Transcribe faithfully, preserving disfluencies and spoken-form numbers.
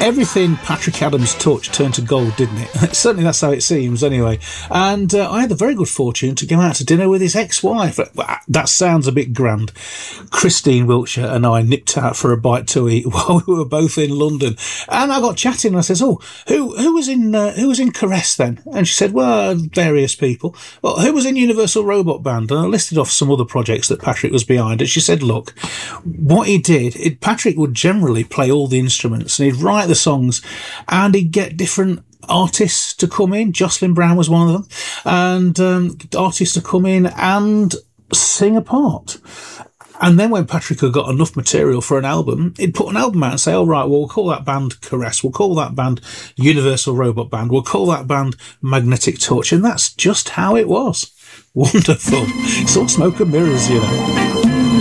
everything Patrick Adams touched turned to gold, didn't it? Certainly that's how it seems, anyway. And uh, I had the very good fortune to go out to dinner with his ex-wife. That sounds a bit grand. Christine Wiltshire and I nipped out for a bite to eat while we were both in London. And I got chatting and I says, oh, who who was in uh, who was in Caress then? And she said, well, various people. Well, who was in Universal Robot Band? And I listed off some other projects that Patrick was behind. And she said, look, what he did, it, Patrick would generally play all the instruments and he'd write the songs and he'd get different artists to come in. Jocelyn Brown was one of them. And um, artists to come in and sing a part. And then when Patrick had got enough material for an album, he'd put an album out and say, all right, well, we'll call that band Caress. We'll call that band Universal Robot Band. We'll call that band Magnetic Touch. And that's just how it was. Wonderful. It's all smoke and mirrors, you know.